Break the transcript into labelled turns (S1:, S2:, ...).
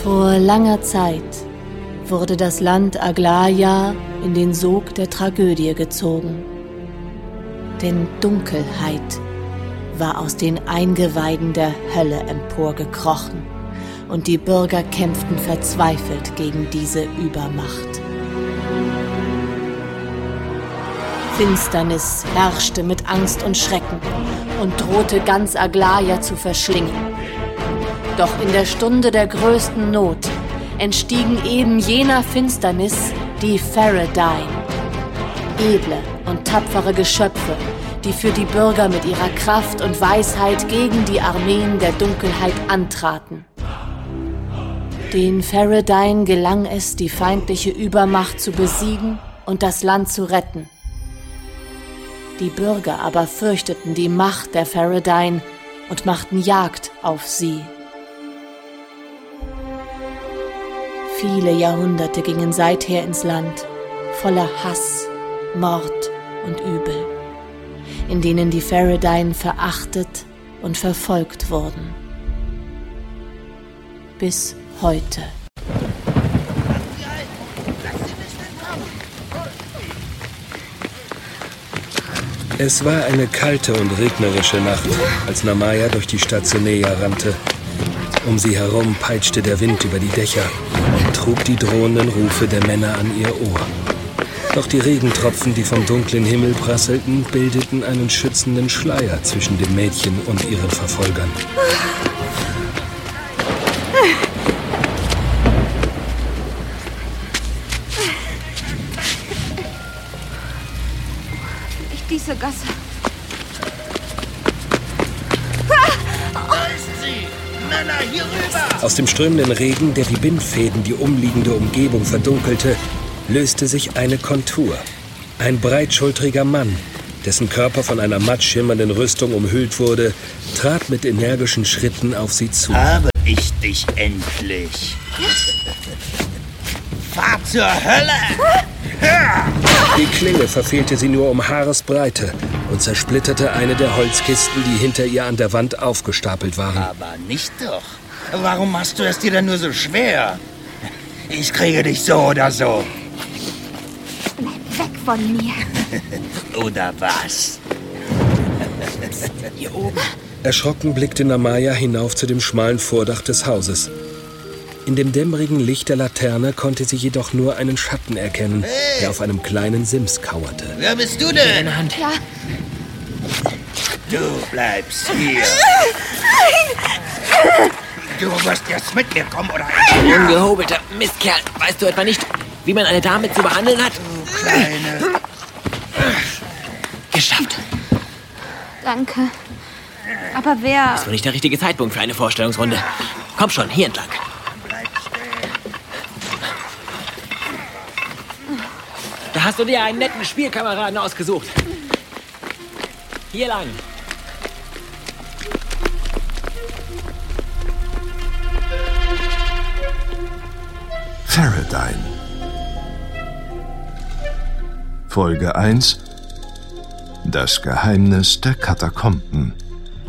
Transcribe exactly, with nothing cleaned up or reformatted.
S1: Vor langer Zeit wurde das Land Aglaia in den Sog der Tragödie gezogen. Denn Dunkelheit war aus den Eingeweiden der Hölle emporgekrochen und die Bürger kämpften verzweifelt gegen diese Übermacht. Finsternis herrschte mit Angst und Schrecken und drohte ganz Aglaia zu verschlingen. Doch in der Stunde der größten Not entstiegen eben jener Finsternis die Faradine. Edle und tapfere Geschöpfe, die für die Bürger mit ihrer Kraft und Weisheit gegen die Armeen der Dunkelheit antraten. Den Faradine gelang es, die feindliche Übermacht zu besiegen und das Land zu retten. Die Bürger aber fürchteten die Macht der Faradine und machten Jagd auf sie. Viele Jahrhunderte gingen seither ins Land, voller Hass, Mord und Übel, in denen die Faradine verachtet und verfolgt wurden. Bis heute.
S2: Es war eine kalte und regnerische Nacht, als Narmaya durch die Stadt Senea rannte. Um sie herum peitschte der Wind über die Dächer und trug die drohenden Rufe der Männer an ihr Ohr. Doch die Regentropfen, die vom dunklen Himmel prasselten, bildeten einen schützenden Schleier zwischen dem Mädchen und ihren Verfolgern.
S3: Nicht diese Gasse.
S4: Männer, hier rüber!
S2: Aus dem strömenden Regen, der wie Bindfäden die umliegende Umgebung verdunkelte, löste sich eine Kontur. Ein breitschultriger Mann, dessen Körper von einer matt schimmernden Rüstung umhüllt wurde, trat mit energischen Schritten auf sie zu.
S4: Habe ich dich endlich! Fahr zur Hölle!
S2: Die Klinge verfehlte sie nur um Haaresbreite und zersplitterte eine der Holzkisten, die hinter ihr an der Wand aufgestapelt waren.
S4: Aber nicht doch. Warum machst du es dir denn nur so schwer? Ich kriege dich so oder so.
S3: Bleib weg von mir.
S4: Oder was? Hier oben.
S2: Erschrocken blickte Narmaya hinauf zu dem schmalen Vordach des Hauses. In dem dämmerigen Licht der Laterne konnte sie jedoch nur einen Schatten erkennen, hey, der auf einem kleinen Sims kauerte.
S4: Wer bist du denn?
S3: Deine Hand. Ja.
S4: Du bleibst hier.
S3: Nein!
S4: Du wirst jetzt mit mir kommen, oder?
S5: Ungehobelter Mistkerl. Weißt du etwa nicht, wie man eine Dame zu behandeln hat?
S4: Du Kleine.
S5: Geschafft.
S3: Danke. Aber wer...
S5: Das war nicht der richtige Zeitpunkt für eine Vorstellungsrunde. Komm schon, hier entlang. Da hast du dir einen netten Spielkameraden ausgesucht. Hier lang.
S6: Faradine. Folge eins. Das Geheimnis der Katakomben.